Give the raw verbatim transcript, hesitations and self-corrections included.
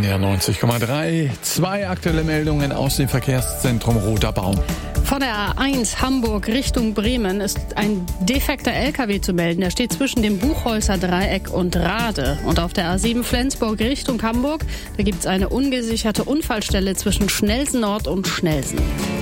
N D R neunzig Komma drei. Zwei aktuelle Meldungen aus dem Verkehrszentrum Roter Baum. Von der A eins Hamburg Richtung Bremen ist ein defekter L K W zu melden. Der steht zwischen dem Buchholzer Dreieck und Rade. Und auf der A sieben Flensburg Richtung Hamburg, da gibt es eine ungesicherte Unfallstelle zwischen Schnelsen Nord und Schnelsen.